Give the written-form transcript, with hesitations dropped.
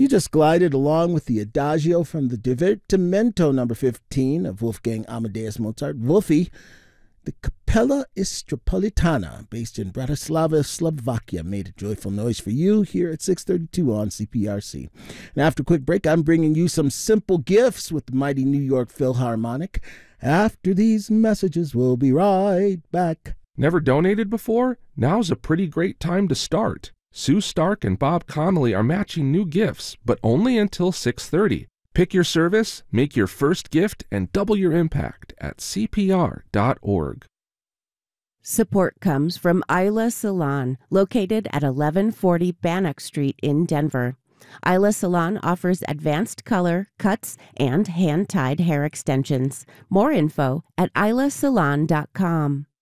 You just glided along with the Adagio from the Divertimento number 15 of Wolfgang Amadeus Mozart. Wolfie, the Capella Istropolitana, based in Bratislava, Slovakia, made a joyful noise for you here at 6:32 on CPRC. And after a quick break, I'm bringing you some simple gifts with the mighty New York Philharmonic. After these messages, we'll be right back. Never donated before? Now's a pretty great time to start. Sue Stark and Bob Connolly are matching new gifts, but only until 6:30. Pick your service, make your first gift, and double your impact at CPR.org. Support comes from Isla Salon, located at 1140 Bannock Street in Denver. Isla Salon offers advanced color, cuts, and hand-tied hair extensions. More info at islasalon.com.